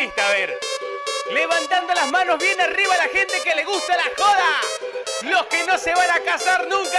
pista, a ver. Levantando las manos bien arriba la gente que le gusta la joda. Los que no se van a casar nunca.